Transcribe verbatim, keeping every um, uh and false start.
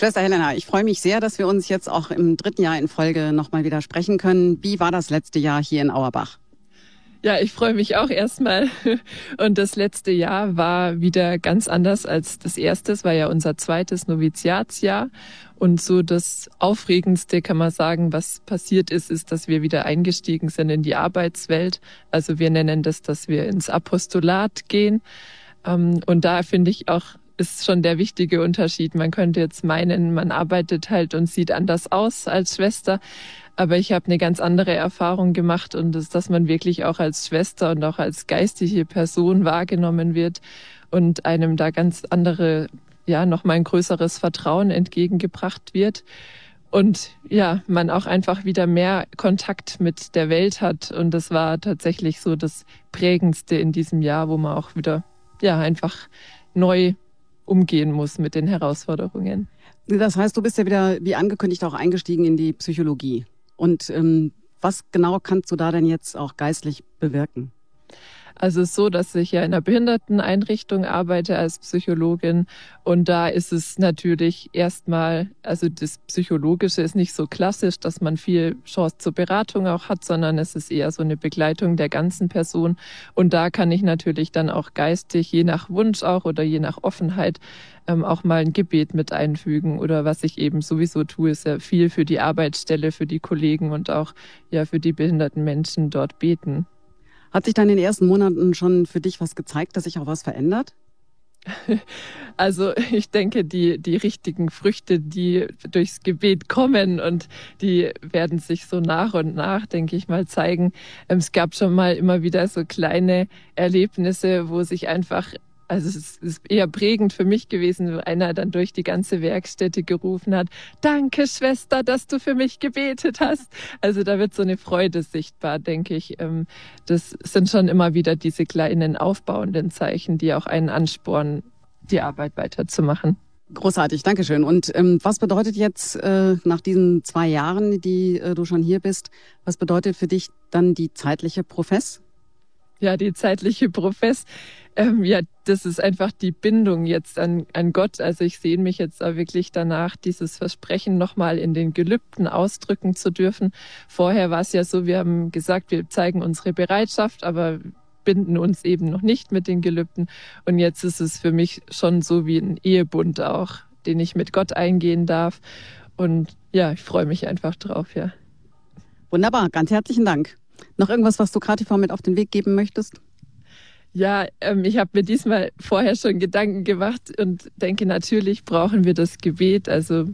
Schwester Helena, ich freue mich sehr, dass wir uns jetzt auch im dritten Jahr in Folge nochmal wieder sprechen können. Wie war das letzte Jahr hier in Auerbach? Ja, ich freue mich auch erstmal. Und das letzte Jahr war wieder ganz anders als das erste. Es war ja unser zweites Noviziatsjahr. Und so das Aufregendste, kann man sagen, was passiert ist, ist, dass wir wieder eingestiegen sind in die Arbeitswelt. Also wir nennen das, dass wir ins Apostolat gehen. Und da finde ich auch, ist schon der wichtige Unterschied. Man könnte jetzt meinen, man arbeitet halt und sieht anders aus als Schwester. Aber ich habe eine ganz andere Erfahrung gemacht und das, dass man wirklich auch als Schwester und auch als geistige Person wahrgenommen wird und einem da ganz andere, ja, nochmal ein größeres Vertrauen entgegengebracht wird. Und ja, man auch einfach wieder mehr Kontakt mit der Welt hat. Und das war tatsächlich so das Prägendste in diesem Jahr, wo man auch wieder, ja, einfach neu umgehen muss mit den Herausforderungen. Das heißt, du bist ja wieder, wie angekündigt, auch eingestiegen in die Psychologie. Und ähm, was genau kannst du da denn jetzt auch geistlich bewirken? Also es ist so, dass ich ja in einer Behinderteneinrichtung arbeite als Psychologin und da ist es natürlich erstmal, also das Psychologische ist nicht so klassisch, dass man viel Chance zur Beratung auch hat, sondern es ist eher so eine Begleitung der ganzen Person und da kann ich natürlich dann auch geistig, je nach Wunsch auch oder je nach Offenheit, ähm, auch mal ein Gebet mit einfügen oder was ich eben sowieso tue, ist ja viel für die Arbeitsstelle, für die Kollegen und auch ja für die behinderten Menschen dort beten. Hat sich dann in den ersten Monaten schon für dich was gezeigt, dass sich auch was verändert? Also ich denke, die, die richtigen Früchte, die durchs Gebet kommen und die werden sich so nach und nach, denke ich mal, zeigen. Es gab schon mal immer wieder so kleine Erlebnisse, wo sich einfach, also es ist eher prägend für mich gewesen, wo einer dann durch die ganze Werkstätte gerufen hat, danke Schwester, dass du für mich gebetet hast. Also da wird so eine Freude sichtbar, denke ich. Das sind schon immer wieder diese kleinen aufbauenden Zeichen, die auch einen anspornen, die Arbeit weiterzumachen. Großartig, Dankeschön. Und ähm, was bedeutet jetzt äh, nach diesen zwei Jahren, die äh, du schon hier bist, was bedeutet für dich dann die zeitliche Profess? Ja, die zeitliche Profess, ähm, ja, das ist einfach die Bindung jetzt an, an Gott. Also ich sehne mich jetzt auch wirklich danach, dieses Versprechen nochmal in den Gelübden ausdrücken zu dürfen. Vorher war es ja so, wir haben gesagt, wir zeigen unsere Bereitschaft, aber binden uns eben noch nicht mit den Gelübden. Und jetzt ist es für mich schon so wie ein Ehebund auch, den ich mit Gott eingehen darf. Und ja, ich freue mich einfach drauf, ja. Wunderbar, ganz herzlichen Dank. Noch irgendwas, was du K T V mit auf den Weg geben möchtest? Ja, ähm, ich habe mir diesmal vorher schon Gedanken gemacht und denke, natürlich brauchen wir das Gebet. Also